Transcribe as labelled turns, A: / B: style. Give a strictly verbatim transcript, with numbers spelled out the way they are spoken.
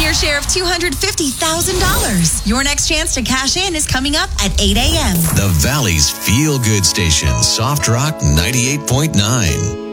A: your share of two hundred fifty thousand dollars. Your next chance to cash in is coming up at eight a.m.
B: The Valley's feel-good station, Soft Rock ninety-eight point nine.